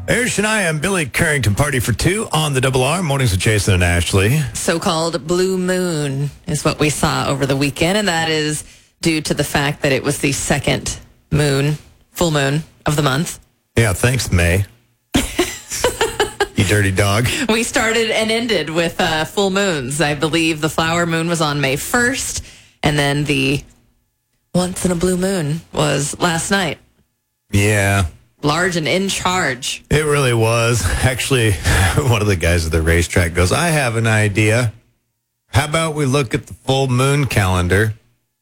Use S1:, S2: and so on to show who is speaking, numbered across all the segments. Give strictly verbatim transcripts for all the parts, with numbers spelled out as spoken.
S1: There's Shania and Billy Carrington, Party for Two on the Double R. Mornings with Jason and Ashley.
S2: So-called blue moon is what we saw over the weekend, and that is due to the fact that it was the second moon, full moon of the month.
S1: Yeah, thanks, May. You dirty dog.
S2: We started and ended with uh, full moons. I believe the flower moon was on May first, and then the once in a blue moon was last night.
S1: Yeah.
S2: Large and in charge.
S1: It really was. Actually, one of the guys at the racetrack goes, I have an idea. How about we look at the full moon calendar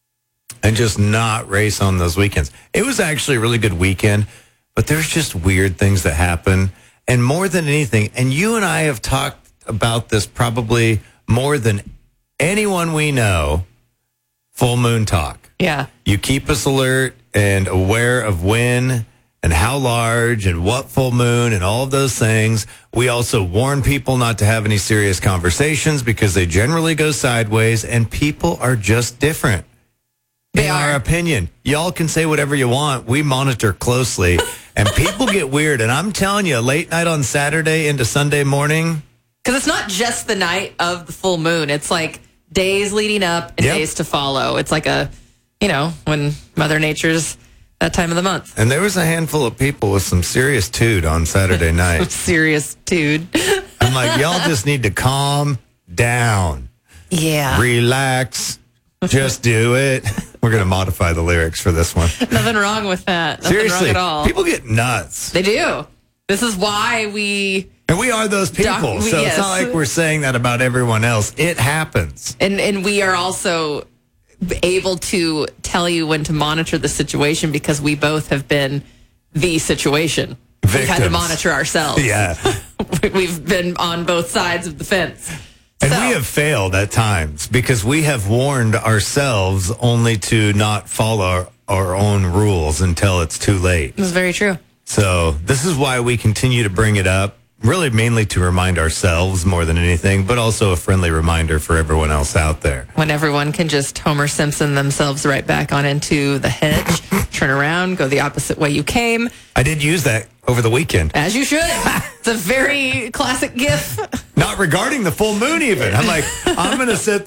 S1: and just not race on those weekends? It was actually a really good weekend, but there's just weird things that happen. And more than anything, and you and I have talked about this probably more than anyone we know, full moon talk.
S2: Yeah.
S1: You keep us alert and aware of when and how large and what full moon and all of those things. We also warn people not to have any serious conversations because they generally go sideways, and people are just different.
S2: They
S1: in
S2: are.
S1: our opinion. Y'all can say whatever you want. We monitor closely, and people get weird. And I'm telling you, late night on Saturday into Sunday morning.
S2: Because it's not just the night of the full moon. It's like days leading up and
S1: Yep.
S2: days to follow. It's like a, you know, when Mother Nature's that time of the month.
S1: And there was a handful of people with some serious toot on Saturday night.
S2: Serious dude.
S1: I'm like, y'all just need to calm down.
S2: Yeah.
S1: Relax. Just do it. We're going to modify the lyrics for this one.
S2: Nothing wrong with that. Nothing
S1: Seriously,
S2: wrong at all.
S1: people get nuts.
S2: They do. This is why we...
S1: And we are those people.
S2: Doc-
S1: so
S2: yes.
S1: it's not like we're saying that about everyone else. It happens.
S2: And, and we are also able to tell you when to monitor the situation because we both have been the situation. We've had to
S1: Victims.
S2: monitor ourselves.
S1: Yeah.
S2: We've been on both sides of the fence.
S1: And
S2: So-
S1: we have failed at times because we have warned ourselves only to not follow our, our own rules until it's too late.
S2: This is very true.
S1: So this is why we continue to bring it up, really mainly to remind ourselves more than anything, but also a friendly reminder for everyone else out there.
S2: When everyone can just Homer Simpson themselves right back on into the hedge, turn around, go the opposite way you came,
S1: I did use that over the weekend.
S2: as you should. It's a very classic gif.
S1: Not regarding the full moon even. I'm like, I'm going to sit